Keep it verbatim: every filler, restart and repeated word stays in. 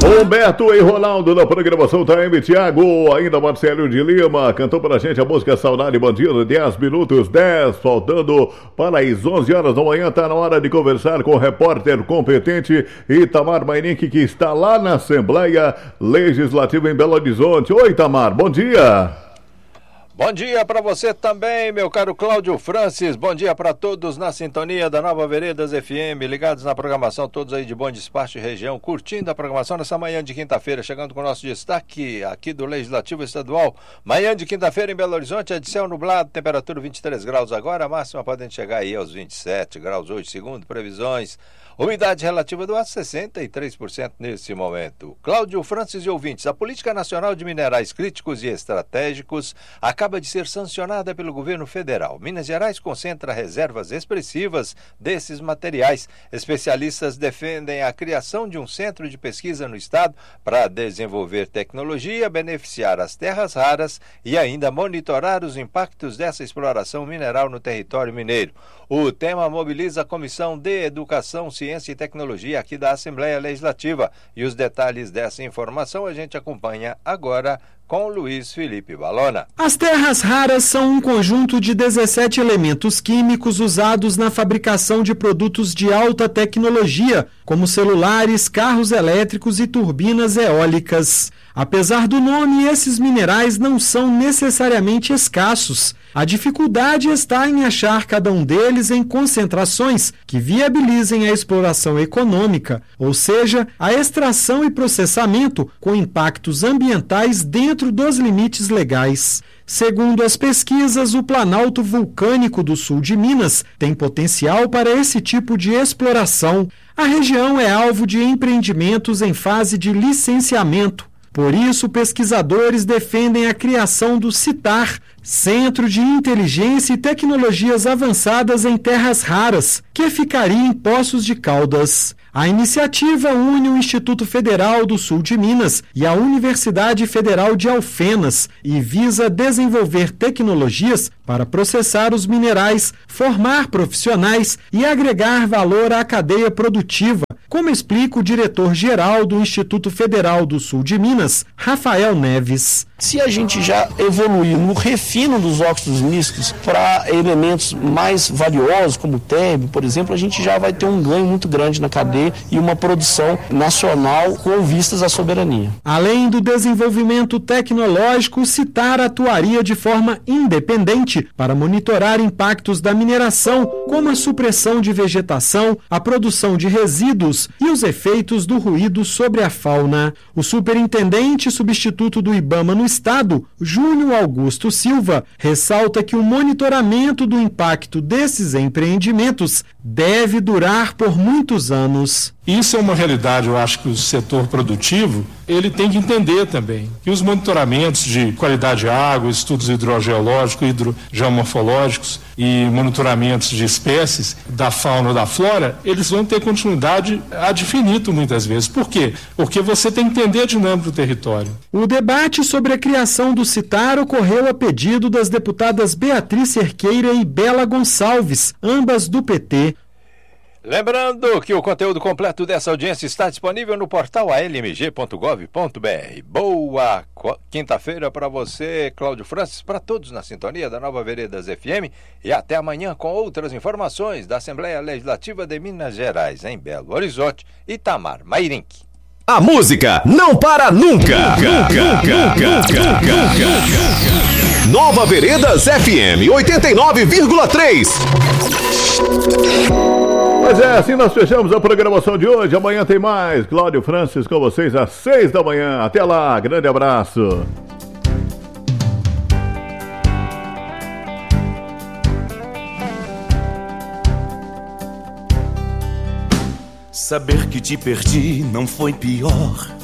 Humberto e Ronaldo na programação Time, Thiago, ainda Marcelo de Lima, cantou pra gente a música Saudade Bandida, dez minutos, dez, faltando para as onze horas da manhã, tá na hora de conversar com o repórter competente Itamar Mairink, que está lá na Assembleia Legislativa em Belo Horizonte. Oi, Itamar, bom dia. Bom dia para você também, meu caro Cláudio Francis. Bom dia para todos na sintonia da Nova Veredas F M, ligados na programação, todos aí de Bom Despacho e região, curtindo a programação nessa manhã de quinta-feira, chegando com o nosso destaque aqui do Legislativo Estadual. Manhã de quinta-feira em Belo Horizonte, é de céu nublado, temperatura vinte e três graus agora, a máxima podendo chegar aí aos vinte e sete graus hoje, segundo previsões. Umidade relativa do ar sessenta e três por cento nesse momento. Cláudio Francis e ouvintes, a Política Nacional de Minerais Críticos e Estratégicos acaba de ser sancionada pelo governo federal. Minas Gerais concentra reservas expressivas desses materiais. Especialistas defendem a criação de um centro de pesquisa no estado para desenvolver tecnologia, beneficiar as terras raras e ainda monitorar os impactos dessa exploração mineral no território mineiro. O tema mobiliza a Comissão de Educação, Ciência e Tecnologia aqui da Assembleia Legislativa. E os detalhes dessa informação a gente acompanha agora com Luiz Felipe Balona. As terras raras são um conjunto de dezessete elementos químicos usados na fabricação de produtos de alta tecnologia, como celulares, carros elétricos e turbinas eólicas. Apesar do nome, esses minerais não são necessariamente escassos. A dificuldade está em achar cada um deles em concentrações que viabilizem a exploração econômica, ou seja, a extração e processamento com impactos ambientais dentro dos limites legais. Segundo as pesquisas, o Planalto Vulcânico do sul de Minas tem potencial para esse tipo de exploração. A região é alvo de empreendimentos em fase de licenciamento. Por isso, pesquisadores defendem a criação do CITAR, Centro de Inteligência e Tecnologias Avançadas em Terras Raras, que ficaria em Poços de Caldas. A iniciativa une o Instituto Federal do Sul de Minas e a Universidade Federal de Alfenas e visa desenvolver tecnologias para processar os minerais, formar profissionais e agregar valor à cadeia produtiva, como explica o diretor-geral do Instituto Federal do Sul de Minas, Rafael Neves. Se a gente já evoluir no refino dos óxidos nítricos para elementos mais valiosos, como o térmio, por exemplo, a gente já vai ter um ganho muito grande na cadeia e uma produção nacional com vistas à soberania. Além do desenvolvimento tecnológico, o CITAR atuaria de forma independente para monitorar impactos da mineração, como a supressão de vegetação, a produção de resíduos e os efeitos do ruído sobre a fauna. O superintendente substituto do IBAMA no Estado, Júnior Augusto Silva, ressalta que o monitoramento do impacto desses empreendimentos deve durar por muitos anos. Isso é uma realidade, eu acho que o setor produtivo, ele tem que entender também que os monitoramentos de qualidade de água, estudos hidrogeológicos, hidrogeomorfológicos e monitoramentos de espécies da fauna ou da flora, eles vão ter continuidade ad infinitum muitas vezes. Por quê? Porque você tem que entender a dinâmica do território. O debate sobre a criação do CITAR ocorreu a pedido das deputadas Beatriz Cerqueira e Bela Gonçalves, ambas do P T. Lembrando que o conteúdo completo dessa audiência está disponível no portal a l m g ponto gov ponto b r. Boa quinta-feira para você, Cláudio Francis, para todos na sintonia da Nova Veredas F M e até amanhã com outras informações da Assembleia Legislativa de Minas Gerais, em Belo Horizonte, Itamar Mairink. A música não para nunca. nunca, nunca, nunca. Nova Veredas F M oitenta e nove vírgula três. Mas é, assim nós fechamos a programação de hoje. Amanhã tem mais. Cláudio Francis com vocês às seis da manhã. Até lá, grande abraço. Saber que te perdi não foi pior